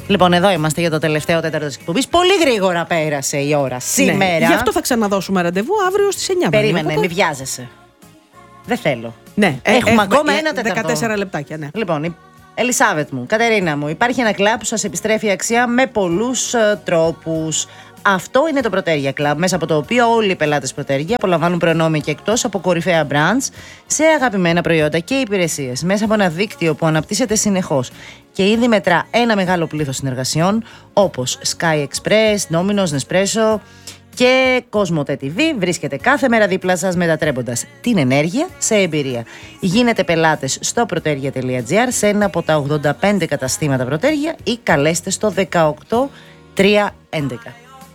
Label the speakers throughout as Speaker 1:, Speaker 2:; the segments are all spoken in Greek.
Speaker 1: Λοιπόν, εδώ είμαστε για το τελευταίο τέταρτο της εκπομπής. Πολύ γρήγορα πέρασε η ώρα σήμερα.
Speaker 2: Ναι, γι' αυτό θα ξαναδώσουμε ραντεβού αύριο στις 9.
Speaker 1: Περίμενε, μη βιάζεσαι. Δεν θέλω.
Speaker 2: Ναι,
Speaker 1: έχουμε ακόμα ένα τέταρτο.
Speaker 2: 14 λεπτάκια, ναι.
Speaker 1: Λοιπόν, Ελισάβετ μου, Κατερίνα μου, υπάρχει ένα κλαμπ που σας επιστρέφει αξία με πολλούς τρόπους. Αυτό είναι το Προτέρια Club, μέσα από το οποίο όλοι οι πελάτες Προτέρια απολαμβάνουν προνόμια και εκτός από κορυφαία brands σε αγαπημένα προϊόντα και υπηρεσίες, μέσα από ένα δίκτυο που αναπτύσσεται συνεχώς και ήδη μετρά ένα μεγάλο πλήθος συνεργασιών όπως Sky Express, Domino's, Nespresso και Cosmote TV. Βρίσκεται κάθε μέρα δίπλα σας, μετατρέποντας την ενέργεια σε εμπειρία. Γίνετε πελάτες στο proteria.gr, σε ένα από τα 85 καταστήματα Προτέρια, ή καλέστε στο 18311.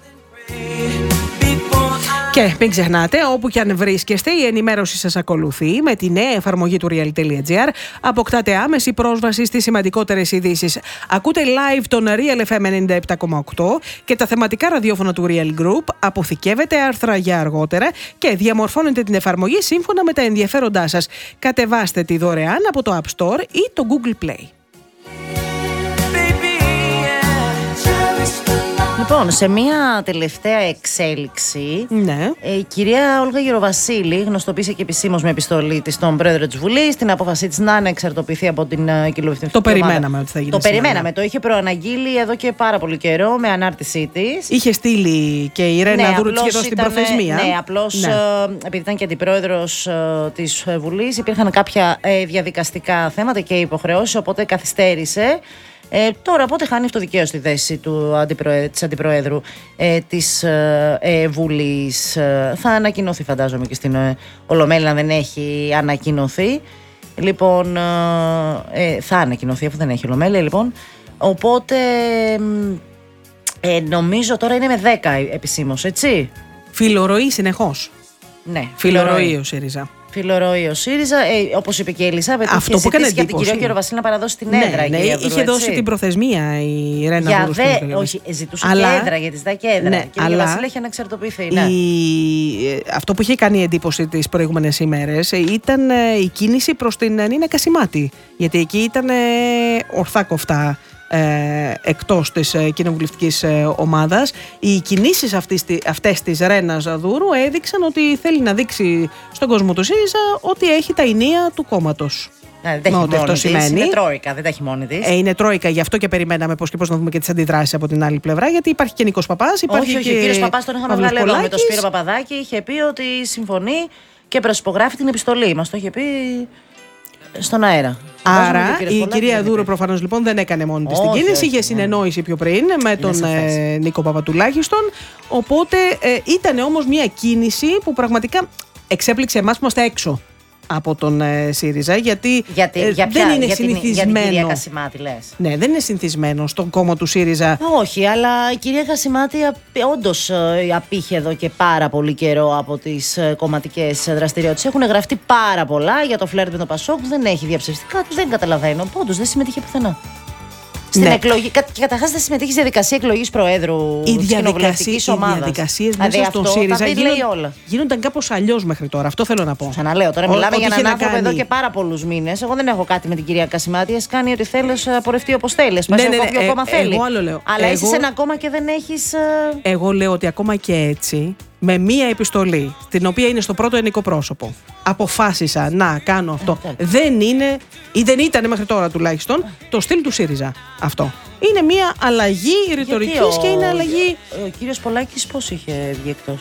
Speaker 2: Και μην ξεχνάτε, όπου και αν βρίσκεστε, η ενημέρωση σας ακολουθεί. Με τη νέα εφαρμογή του Real.gr αποκτάτε άμεση πρόσβαση στις σημαντικότερες ειδήσεις. Ακούτε live τον Real FM 97,8 και τα θεματικά ραδιόφωνα του Real Group. Αποθηκεύετε άρθρα για αργότερα και διαμορφώνετε την εφαρμογή σύμφωνα με τα ενδιαφέροντά σας. Κατεβάστε τη δωρεάν από το App Store ή το Google Play.
Speaker 1: Λοιπόν, σε μια τελευταία εξέλιξη,
Speaker 2: ναι,
Speaker 1: η κυρία Όλγα Γεροβασίλη γνωστοποίησε και επισήμως με επιστολή της στον πρόεδρο της Βουλής την απόφασή της να ανεξαρτοποιηθεί από την κοινοβουλευτική ομάδα.
Speaker 2: Το περιμέναμε ότι θα γίνει.
Speaker 1: Το περιμέναμε, το είχε προαναγγείλει εδώ και πάρα πολύ καιρό με ανάρτησή της.
Speaker 2: Είχε στείλει και η Ρένα Δούρου σχεδόν στην προθεσμία.
Speaker 1: Ναι, απλώς επειδή ήταν και αντιπρόεδρος της Βουλής, υπήρχαν κάποια διαδικαστικά θέματα και υποχρεώσεις, οπότε καθυστέρησε. Τώρα πότε χάνει αυτοδικαίωση στη θέση της Αντιπροέδρου της Βουλής. Θα ανακοινωθεί, φαντάζομαι, και στην Ολομέλεια, αν δεν έχει ανακοινωθεί. Λοιπόν, θα ανακοινωθεί αφού δεν έχει Ολομέλεια, λοιπόν. Οπότε νομίζω τώρα είναι με 10 επισήμως, έτσι.
Speaker 2: Φιλορροεί συνεχώς.
Speaker 1: Ναι,
Speaker 2: φιλορροεί ο ΣΥΡΙΖΑ.
Speaker 1: Φιλορροεί ο ΣΥΡΙΖΑ, όπως είπε και η Ελισάβετ,
Speaker 2: αυτό που έκανε
Speaker 1: για την κυρία Γεροβασίλη να παραδώσει την έδρα.
Speaker 2: Ναι, είχε δώσει την προθεσμία η Ρένα Δούρου.
Speaker 1: Όχι, ζητούσε και έδρα, γιατί ζητάει και έδρα.
Speaker 2: Ναι,
Speaker 1: και η Γεροβασίλη έχει ανεξαρτοποιηθεί. Ναι.
Speaker 2: Αυτό που είχε κάνει εντύπωση τις προηγούμενες ημέρες ήταν η κίνηση προς την Νίνα Κασιμάτη. Γιατί εκεί ήταν ορθά κοφτά. Εκτός της κοινοβουλευτικής ομάδας. Οι κινήσεις αυτές της Ρένας Δούρου έδειξαν ότι θέλει να δείξει στον κόσμο του ΣΥΡΙΖΑ ότι έχει τα ενία του κόμματος.
Speaker 1: Δεν τα έχει μόνη της, είναι τρόικα, δεν τα έχει μόνη της.
Speaker 2: Είναι τρόικα, γι' αυτό και περιμέναμε πώς και πώς να δούμε και τις αντιδράσεις από την άλλη πλευρά, γιατί υπάρχει και Νίκος Παπάς.
Speaker 1: Όχι, ο κύριος Παπάς τον είχαμε βγάλει εδώ με τον Σπύρο Παπαδάκη, είχε πει ότι συμφωνεί και προσυπογράφει την επιστολή. Μας το είχε πει στον αέρα.
Speaker 2: Άρα η κυρία Δούρου προφανώς λοιπόν δεν έκανε μόνη της την κίνηση, είχε συνεννόηση πιο πριν με τον Νίκο Παπα τουλάχιστον. Οπότε ήταν όμως μια κίνηση που πραγματικά εξέπληξε εμάς που είμαστε έξω από τον ΣΥΡΙΖΑ, γιατί δεν είναι συνηθισμένο. Για την
Speaker 1: κυρία Κασιμάτη λες.
Speaker 2: Ναι, δεν είναι συνηθισμένο στον κόμμα του ΣΥΡΙΖΑ.
Speaker 1: Όχι, αλλά η κυρία Κασιμάτη όντως απήχε εδώ και πάρα πολύ καιρό από τις κομματικές δραστηριότητες. Έχουν γραφτεί πάρα πολλά για το φλερτ με το Πασόκ, δεν έχει διαψευστεί κάτι, δεν καταλαβαίνω. Όντως δεν συμμετείχε πουθενά. Στην εκλογή. Και καταρχάς δεν συμμετείχε στη διαδικασία εκλογής Προέδρου της κοινοβουλευτικής ομάδας.
Speaker 2: Οι διαδικασίες μέσα στον ΣΥΡΙΖΑ γίνονταν κάπως αλλιώς μέχρι τώρα. Αυτό θέλω να πω.
Speaker 1: Ξαναλέω, τώρα μιλάμε για έναν άνθρωπο εδώ και πάρα πολλούς μήνες. Εγώ δεν έχω κάτι με την κυρία Κασιμάτη. Ας κάνει ό,τι θέλει, πορευτεί όπως θέλει. Πας όποιο κόμμα θέλει.
Speaker 2: Εγώ άλλο λέω.
Speaker 1: Αλλά είσαι σε ένα κόμμα και δεν έχεις.
Speaker 2: Εγώ λέω ότι ακόμα και έτσι, με μία επιστολή, την οποία είναι στο πρώτο ενικό πρόσωπο, αποφάσισα να κάνω αυτό. Δεν είναι, ή δεν ήταν μέχρι τώρα τουλάχιστον, το στυλ του ΣΥΡΙΖΑ αυτό. Είναι μία αλλαγή ρητορικής και είναι αλλαγή.
Speaker 1: Ο κύριος Πολάκης πώς είχε βγει εκτός?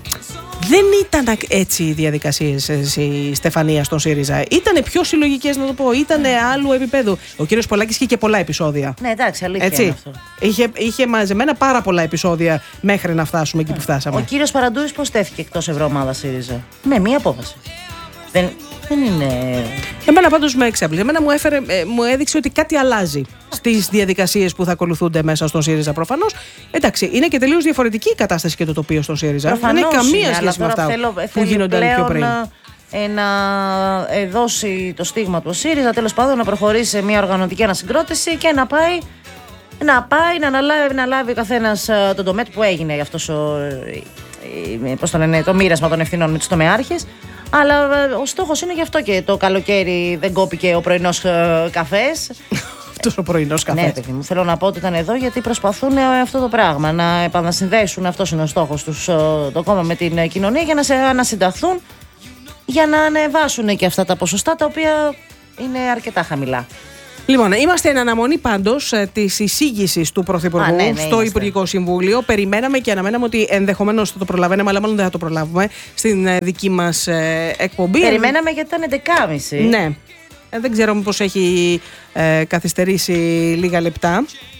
Speaker 2: Δεν ήταν έτσι οι διαδικασίες η Στεφανία στον ΣΥΡΙΖΑ. Ήτανε πιο συλλογικές, να το πω. Ήτανε άλλου επίπεδου. Ο κύριος Πολάκης είχε και πολλά επεισόδια.
Speaker 1: Ναι, εντάξει, αλήθεια είναι αυτό.
Speaker 2: Είχε μαζεμένα πάρα πολλά επεισόδια μέχρι να φτάσουμε εκεί που φτάσαμε.
Speaker 1: Ο κύριος Παραντούρης πώς τέθηκε εκτός ευρωομάδας ΣΥΡΙΖΑ? Με μία απόφαση. Δεν είναι.
Speaker 2: Εμένα πάντως με εξέπληξε. Εμένα μου έδειξε ότι κάτι αλλάζει στις διαδικασίες που θα ακολουθούνται μέσα στον ΣΥΡΙΖΑ προφανώς. Εντάξει, είναι και τελείως διαφορετική η κατάσταση και το τοπίο στον ΣΥΡΙΖΑ.
Speaker 1: Προφανώς
Speaker 2: δεν έχει καμία
Speaker 1: είναι,
Speaker 2: σχέση με αυτά που γίνονταν πιο πριν.
Speaker 1: Να δώσει το στίγμα του ο ΣΥΡΙΖΑ, τέλος πάντων να προχωρήσει σε μια οργανωτική ανασυγκρότηση και να λάβει ο καθένας τον τομέα που έγινε αυτός το μοίρασμα των ευθυνών με τους τομεάρχες. Αλλά ο στόχος είναι γι' αυτό και το καλοκαίρι δεν κόπηκε ο πρωινός καφές.
Speaker 2: αυτός ο πρωινός καφές.
Speaker 1: Ναι, παιδί μου, θέλω να πω ότι ήταν εδώ γιατί προσπαθούν αυτό το πράγμα. Να επανασυνδέσουν, αυτός είναι ο στόχος τους, το κόμμα με την κοινωνία, για να ανασυνταχθούν, για να ανεβάσουν και αυτά τα ποσοστά τα οποία είναι αρκετά χαμηλά.
Speaker 2: Λοιπόν, είμαστε εν αναμονή πάντως της εισήγησης του Πρωθυπουργού στο Υπουργικό Συμβούλιο. Περιμέναμε και αναμέναμε ότι ενδεχομένως θα το προλαβαίναμε, αλλά μάλλον δεν θα το προλάβουμε στην δική μας εκπομπή.
Speaker 1: Περιμέναμε γιατί ήταν 11.30.
Speaker 2: Ναι. Δεν ξέρω μήπως έχει καθυστερήσει λίγα λεπτά.